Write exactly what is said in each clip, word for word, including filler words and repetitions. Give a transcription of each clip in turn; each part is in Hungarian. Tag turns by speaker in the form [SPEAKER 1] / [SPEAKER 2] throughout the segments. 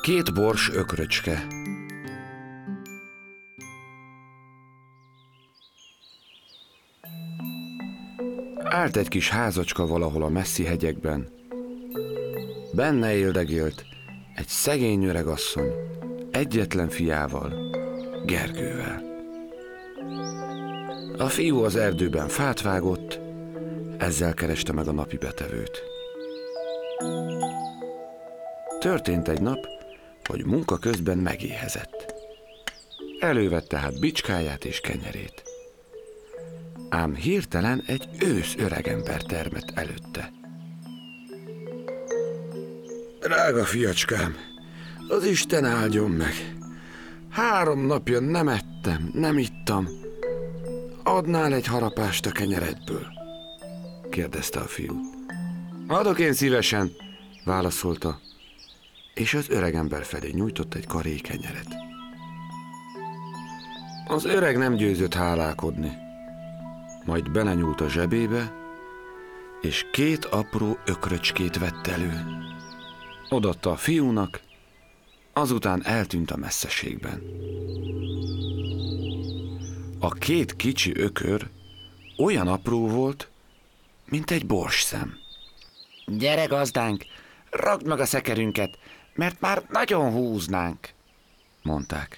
[SPEAKER 1] Két bors ökröcske. Állt egy kis házacska valahol a messzi hegyekben. Benne éldegélt egy szegény öregasszony egyetlen fiával, Gergővel. A fiú az erdőben fát vágott, ezzel kereste meg a napi betevőt. Történt egy nap, hogy munka közben megéhezett. Elővette hát bicskáját és kenyerét. Ám hirtelen egy ősz öregember termett előtte. Drága fiacskám, az Isten áldjon meg! Három napja nem ettem, nem ittam. Adnál egy harapást a kenyeredből? Kérdezte a fiú. Adok én szívesen, válaszolta, és az öregember felé nyújtott egy karé kenyeret. Az öreg nem győzött hálálkodni, majd belenyúlt a zsebébe, és két apró ökröcskét vett elő. Odaadta a fiúnak, azután eltűnt a messzeségben. A két kicsi ökör olyan apró volt, mint egy borsszem. Gyere, gazdánk, rakd meg a szekerünket, mert már nagyon húznánk, mondták.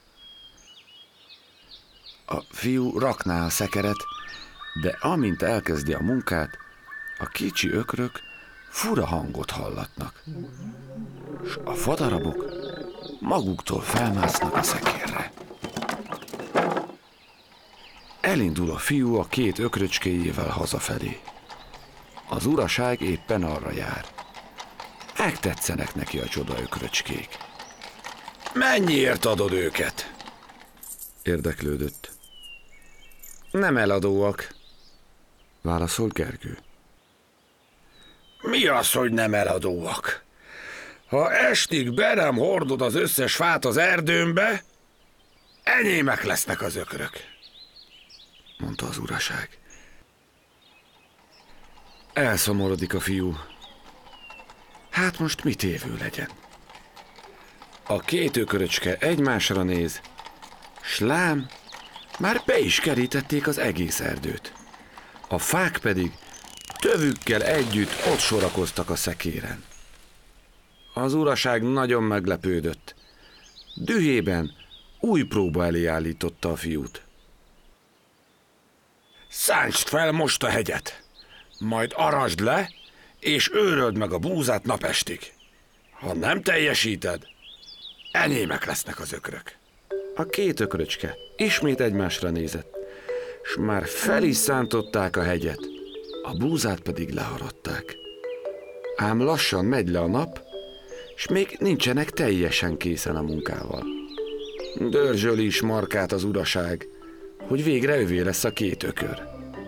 [SPEAKER 1] A fiú rakná a szekeret, de amint elkezdi a munkát, a kicsi ökrök fura hangot hallatnak, s a fadarabok maguktól felmásznak a szekérre. Elindul a fiú a két ökröcskéjével hazafelé. Az uraság éppen arra jár. Megtetszenek neki a csoda ökröcskék. Mennyiért adod őket? Érdeklődött. Nem eladóak, válaszolt Gergő. Mi az, hogy nem eladóak? Ha estig be nem hordod az összes fát az erdőmbe, enyémek lesznek az ökrök, mondta az uraság. Elszomorodik a fiú. Hát most mit évő legyen? A két ököröcske egymásra néz, s lám, már be is kerítették az egész erdőt. A fák pedig tövükkel együtt ott sorakoztak a szekéren. Az uraság nagyon meglepődött. Dühében új próba elé állította a fiút. Szántsd fel most a hegyet, majd arasd le, és őröld meg a búzát napestig. Ha nem teljesíted, enyémek lesznek az ökrök. A két ökröcske ismét egymásra nézett, s már fel is szántották a hegyet, a búzát pedig leharadták. Ám lassan megy le a nap, s még nincsenek teljesen készen a munkával. Dörzsöli is markát az uraság, hogy végre övé lesz a két ökör.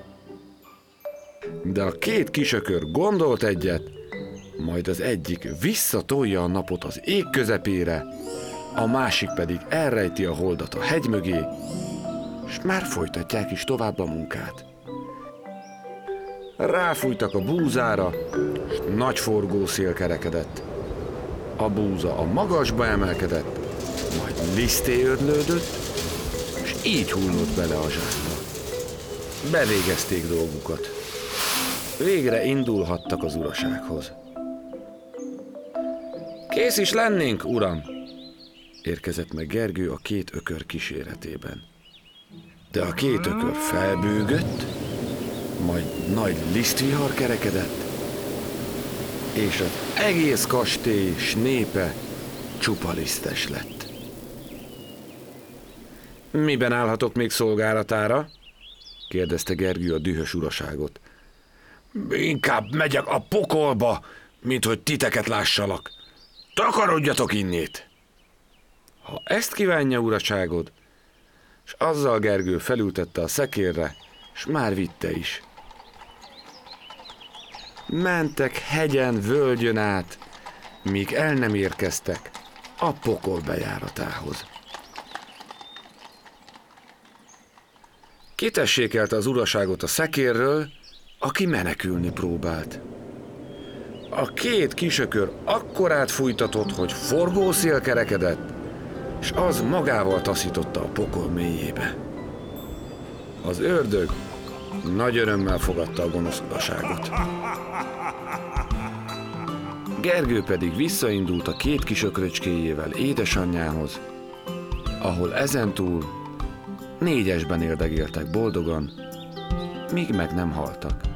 [SPEAKER 1] De a két kisökör gondolt egyet, majd az egyik visszatolja a napot az ég közepére, a másik pedig elrejti a holdat a hegy mögé, és már folytatják is tovább a munkát. Ráfújtak a búzára, és nagy forgószél kerekedett. A búza a magasba emelkedett, majd liszté ödlődött, és így hullott bele a zsákba. Bevégezték dolgukat. Végre indulhattak az urasághoz. Kész is lennénk, uram, érkezett meg Gergő a két ökör kíséretében. De a két ökör felbőgött, majd nagy lisztvihar kerekedett, és az egész kastély s népe csupa lisztes lett. Miben állhatok még szolgálatára? kérdezte Gergő a dühös uraságot. Inkább megyek a pokolba, mint hogy titeket lássalak. Takarodjatok innét! Ha ezt kívánja, uraságod, s azzal Gergő felültette a szekérre, s már vitte is. Mentek hegyen, völgyön át, míg el nem érkeztek a pokol bejáratához. Kitessékelte az uraságot a szekérről, aki menekülni próbált. A két kisökör akkorát fújtatott, hogy forgószél kerekedett, és az magával taszította a pokol mélyébe. Az ördög nagy örömmel fogadta a gonosz uraságot. Gergő pedig visszaindult a két kis ökröcskéjével édesanyjához, ahol ezentúl négyesben éldegéltek boldogan, míg meg nem haltak.